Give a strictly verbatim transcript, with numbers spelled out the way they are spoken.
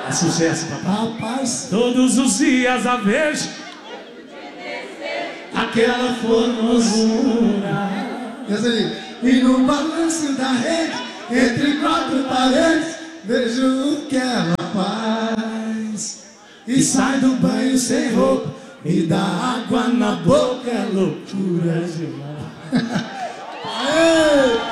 É sucesso, papai. Rapaz, Todos os dias a vejo aquela formosura. e no balanço da rede, entre quatro paredes, vejo o que ela faz. E sai do banho sem roupa, me dá água na boca, é loucura demais.